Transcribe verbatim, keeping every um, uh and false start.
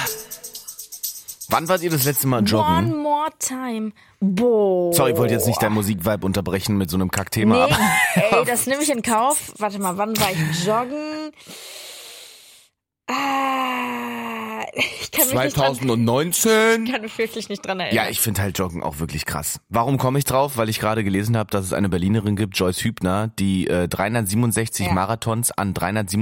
Wann wart ihr das letzte Mal joggen? One more time. Boah. Sorry, ich wollte jetzt nicht dein Musikvibe unterbrechen mit so einem Kackthema. Nee, aber ey, das nehme ich in Kauf. Warte mal, wann war ich joggen? Ah, ich kann mich nicht dran, zwanzig neunzehn? ich kann mich wirklich nicht dran erinnern. Ja, ich finde halt Joggen auch wirklich krass. Warum komme ich drauf? Weil ich gerade gelesen habe, dass es eine Berlinerin gibt, Joyce Hübner, die äh, dreihundertsiebenundsechzig Ja. Marathons an dreihundertsiebenundsechzig